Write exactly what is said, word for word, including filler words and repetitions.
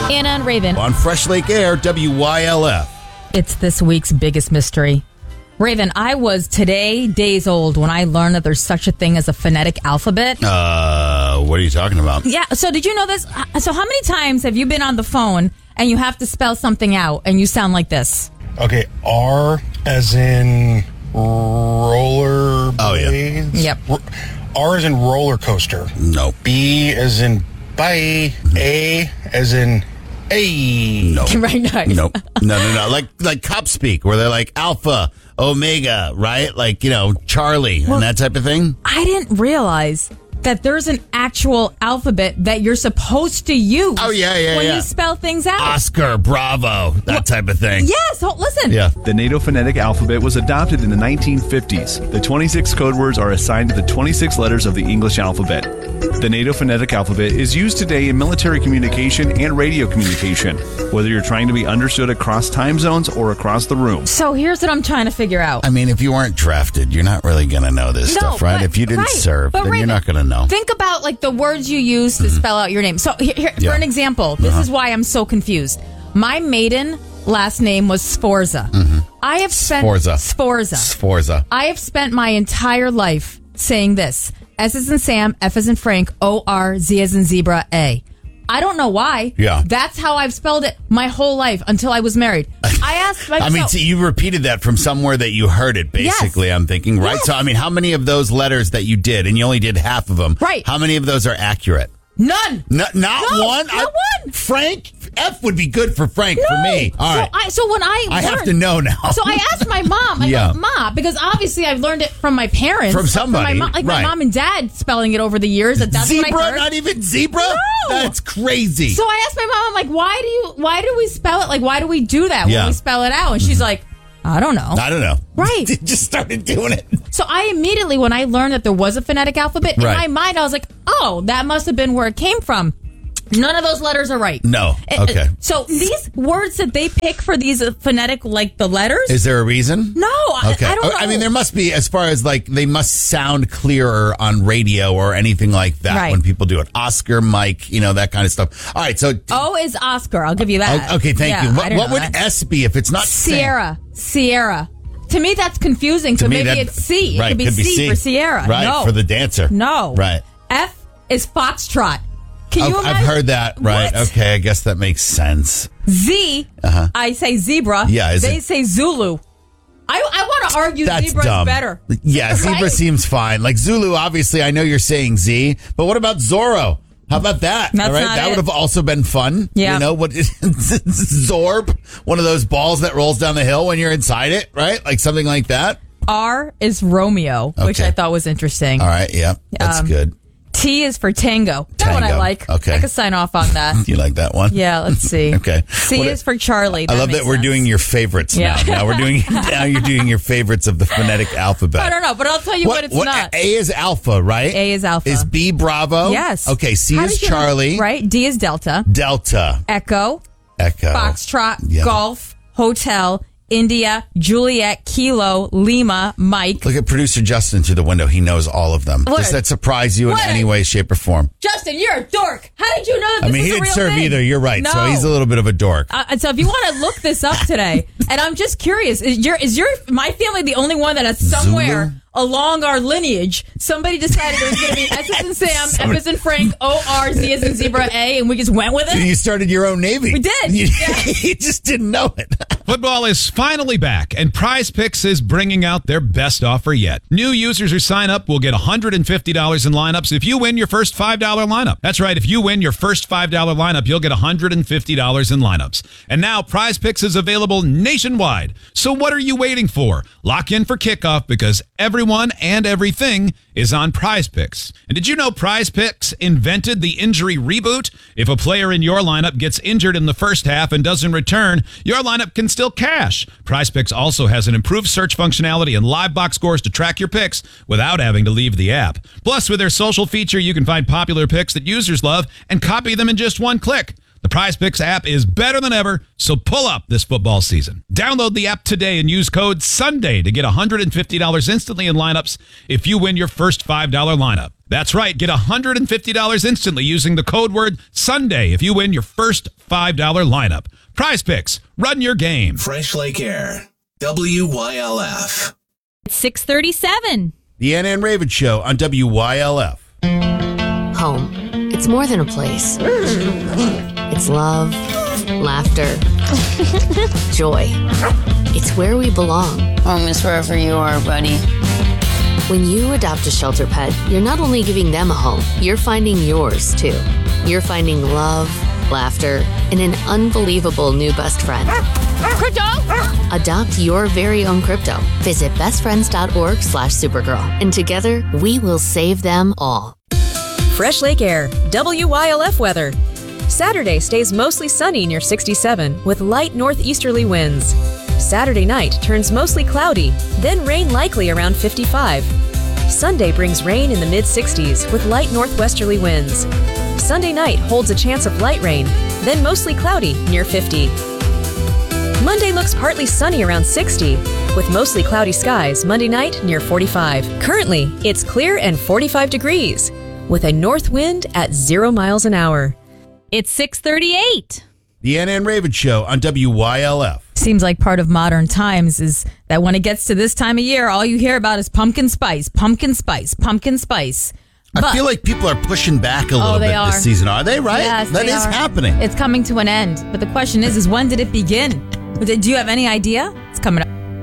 Anna and Raven. On Fresh Lake Air, W Y L F. It's this week's biggest mystery. Raven, I was today days old when I learned that there's such a thing as a phonetic alphabet. Uh, what are you talking about? Yeah, so did you know this? So how many times have you been on the phone and you have to spell something out and you sound like this? Okay, R as in roller blades. Oh, yeah. Yep. R as in roller coaster. No. B as in bye. A as in a. No. Right, nice. No. No, no, no. Like, like cop speak, where they're like Alpha, Omega, right? Like, you know, Charlie Well, and that type of thing. I didn't realize that there's an actual alphabet that you're supposed to use. Oh, yeah, yeah, when yeah. you spell things out. Oscar, Bravo, that type of thing. Yes, oh, listen. Yeah. The NATO phonetic alphabet was adopted in the nineteen fifties. The twenty-six code words are assigned to the twenty-six letters of the English alphabet. The NATO phonetic alphabet is used today in military communication and radio communication, whether you're trying to be understood across time zones or across the room. So here's what I'm trying to figure out. I mean, if you weren't drafted, you're not really going to know this No, stuff, right? but- If you didn't right, serve, but then Raven, you're not going to know. Think about like the words you use to spell out your name. So here, here, Yeah. for an example, this Uh-huh. is why I'm so confused. My maiden last name was Sforza. I have spent Sforza. Sforza. Sforza. I have spent my entire life saying this. S as in Sam, F as in Frank, O R, Z as in zebra, A. I don't know why. Yeah. That's how I've spelled it my whole life until I was married. I asked myself. I mean, see, you repeated that from somewhere that you heard it, basically, Yes. I'm thinking, right? Yes. So, I mean, how many of those letters that you did, and you only did half of them, Right. how many of those are accurate? None. No, not No, one? not I- one. Frank? F would be good for Frank, for No. me. All so right. I, so when I I have learned- to know now. So I asked my mom, I Yeah. go, Ma, because obviously I've learned it from my parents. From somebody, my mom, like right. my mom and dad spelling it over the years. That that's Zebra? what I heard. Not even zebra? No. That's crazy. So I asked my mom, I'm like, why do you, why do we spell it? Like, why do we do that Yeah. when we spell it out? And she's like, I don't know. I don't know. Right. Just started doing it. So I immediately, when I learned that there was a phonetic alphabet, in Right. my mind, I was like, oh, that must have been where it came from. None of those letters are right. No. Uh, Okay. So these words that they pick for these uh, phonetic, like the letters, Is there a reason? no, I, Okay. I don't know. I mean, there must be, as far as like, they must sound clearer on radio or anything like that Right. when people do it. Oscar, Mike, you know, that kind of stuff. All right. So, O is Oscar. I'll give you that. o- okay, thank Yeah, you. I What, didn't what know would that. S be if it's not Sam? Sierra. Sierra. To me, that's confusing. To so me, maybe that- it's C. It right, could be could be C, C. for Sierra. Right, no. for the dancer. No. Right. F is Foxtrot. Can you I've, imagine? I've heard that. Right. What? Okay. I guess that makes sense. Z, I say zebra. Yeah, is They it- say Zulu. I, I want to argue That's zebra dumb. is better. Yeah, zebra Right? seems fine. Like Zulu, obviously, I know you're saying Z, but what about Zorro? How about that? That's All right, not that it. would have also been fun. Yeah. You know what? Zorb, one of those balls that rolls down the hill when you're inside it, right? Like something like that. R is Romeo, which Okay. I thought was interesting. All right, yeah, that's Um, good. T is for Tango. That one I Tango. like. Okay. I could sign off on that. You like that one? Yeah, let's see. Okay. C What- is for Charlie. I love makes that we're sense. doing your favorites Yeah. now. Now we're doing now you're doing your favorites of the phonetic alphabet. I don't know, but I'll tell you what, it's not. A is Alpha, right? A is Alpha. Is B Bravo? Yes. Okay. C How is did you know- Charlie. Right. D is Delta. Delta. Echo. Echo. Foxtrot. Yeah. Golf. Hotel. India. Juliet. Kilo. Lima. Mike. Look at producer Justin through the window. He knows all of them. What? Does that surprise you What? in any way, shape, or form? Justin, you're a dork. How did you know that this I mean, is he a didn't real serve thing? either. You're right. No. So he's a little bit of a dork. Uh, so if you want to look this up today, and I'm just curious, is your is your my family the only one that has somewhere Zulu? along our lineage somebody decided it was going to be S as in Sam, F as in Frank, O R Z as in zebra, A, and we just went with it? You started your own Navy. We did. You, Yeah. you just didn't know it. Football is finally back, and Prize Picks is bringing out their best offer yet. New users who sign up will get one hundred fifty dollars in lineups if you win your first five dollar lineup. That's right. If you win your first five dollar lineup, you'll get one hundred fifty dollars in lineups. And now Prize Picks is available nationwide. So what are you waiting for? Lock in for kickoff because everyone and everything is on Prize Picks. And did you know Prize Picks invented the injury reboot? If a player in your lineup gets injured in the first half and doesn't return, your lineup can still cash. Prize Picks also has an improved search functionality and live box scores to track your picks without having to leave the app. Plus, with their social feature, you can find popular picks that users love and copy them in just one click. The Prize Picks app is better than ever, so pull up this football season. Download the app today and use code SUNDAY to get one hundred fifty dollars instantly in lineups if you win your first five dollar lineup. That's right. Get one hundred fifty dollars instantly using the code word Sunday if you win your first five dollar lineup. Prize Picks. Run your game. Fresh Lake Air. W Y L F. It's six thirty-seven. The Anna and Raven Show on W Y L F. Home. It's more than a place. It's love, laughter, joy. It's where we belong. Home is wherever you are, buddy. When you adopt a shelter pet, you're not only giving them a home, you're finding yours, too. You're finding love, laughter, and an unbelievable new best friend. Crypto! Adopt your very own crypto. Visit bestfriends.org slash Supergirl. And together, we will save them all. Fresh Lake Air, W Y L F weather. Saturday stays mostly sunny near sixty-seven with light northeasterly winds. Saturday night turns mostly cloudy, then rain likely around fifty-five. Sunday brings rain in the mid-sixties with light northwesterly winds. Sunday night holds a chance of light rain, then mostly cloudy near fifty. Monday looks partly sunny around sixty, with mostly cloudy skies Monday night near forty-five. Currently, it's clear and forty-five degrees, with a north wind at zero miles an hour. It's six thirty-eight. The Anna and Raven Show on W Y L F. Seems like part of modern times is that when it gets to this time of year, all you hear about is pumpkin spice, pumpkin spice, pumpkin spice. I But- feel like people are pushing back a little Oh, they bit are. this season. Are they, right? Yes, That they is are. happening. It's coming to an end. But the question is, is when did it begin? Do you have any idea? It's coming up.